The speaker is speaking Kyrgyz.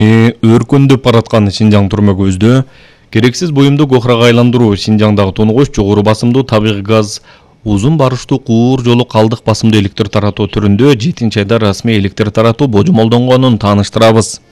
Өркөндөп бараткан Шинжаң түрмө көздө керексиз буюмдук охрага айландыруу Шинжаңдагы тунугуш жогору басымдуу табигый газ узун барыштуу куур жолу калдык басымдуу электр таратуу түрүндө 7 айда расмий электр таратуу божомолдонгонун тааныштырабыз.